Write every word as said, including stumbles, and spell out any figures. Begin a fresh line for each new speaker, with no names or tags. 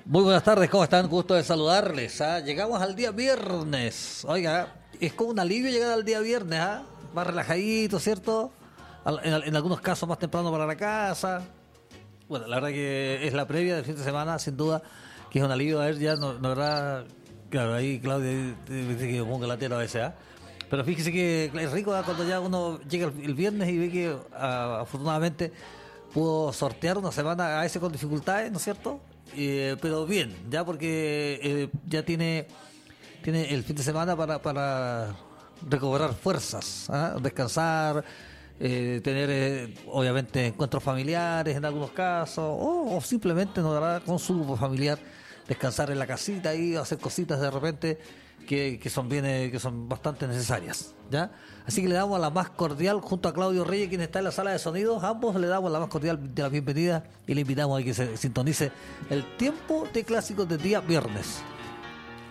Muy buenas tardes, ¿cómo están? Gusto de saludarles. ¿ah? Llegamos al día viernes. Oiga, es como un alivio llegar al día viernes, ¿ah? Más relajadito, ¿cierto? Al- En, en algunos casos más temprano para la casa. Bueno, la verdad que es la previa del fin de semana, sin duda, que es un alivio. A ver, ya, no, no verdad, claro, ahí Claudia dice que yo pongo la tela a veces, ¿ah? Pero fíjese que es rico, ¿ah? Cuando ya uno llega el, el viernes y ve que ah, afortunadamente pudo sortear una semana a veces con dificultades, ¿no es cierto? Eh, pero bien, ya porque eh, ya tiene tiene el fin de semana para, para recobrar fuerzas, ¿ah? Descansar, eh, tener eh, obviamente encuentros familiares en algunos casos, o, o simplemente no ¿verdad? Con su grupo familiar, descansar en la casita y hacer cositas de repente que, que son bien, eh, que son bastante necesarias, ¿ya? Así que le damos la más cordial junto a Claudio Reyes, quien está en la sala de sonidos, ambos le damos la más cordial de la bienvenida y le invitamos a que se sintonice el tiempo de clásicos del día viernes.